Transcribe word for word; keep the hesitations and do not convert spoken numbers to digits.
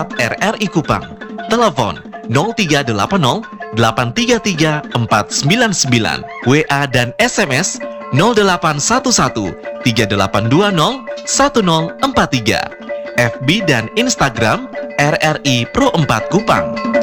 WhatsApp R R I Kupang. Telepon nol tiga delapan nol delapan tiga tiga empat sembilan sembilan. W A dan S M S nol delapan satu satu tiga delapan dua nol satu nol empat tiga. F B dan Instagram R R I Pro empat Kupang.